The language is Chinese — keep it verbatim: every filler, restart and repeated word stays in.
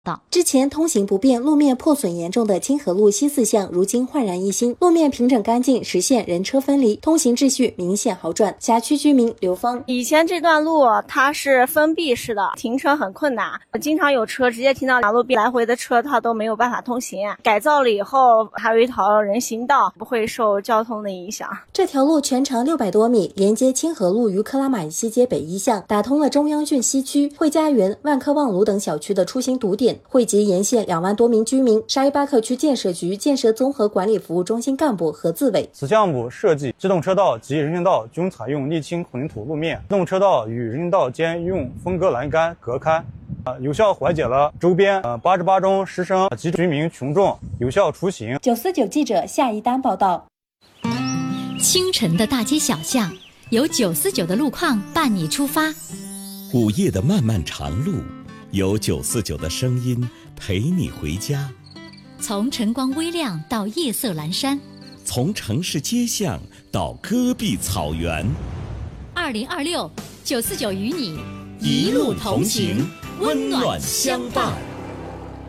之前通行不便、路面破损严重的清河路西四巷，如今焕然一新，路面平整干净，实现人车分离，通行秩序明显好转。辖区居民刘芳： 以前这段路它是封闭式的，停车很困难，经常有车直接停到马路边，来回的车它都没有办法通行。改造了以后，还有一条人行道，不会受交通的影响。 这条路全长六百多米，连接清河路与克拉玛依西街北一巷，打通了中央郡西区、汇家园、万科望庐等小区的出行堵点。汇集沿线两万多名居民，沙伊巴克区建设局建设综合管理服务中心干部何自伟。 此项目设计机动车道及人行道均采用沥青混凝土路面，机动车道与人行道间用分隔栏杆隔开，呃，有效缓解了周边呃八十八中师生及居民群众有效出行。 九四九记者夏一丹报道。 清晨的大街小巷，由九四九的路况伴你出发； 午夜的漫漫长路，有九四九的声音陪你回家。 从晨光微亮到夜色阑珊， 从城市街巷到戈壁草原。 二零二六九四九与你一路同行，温暖相伴。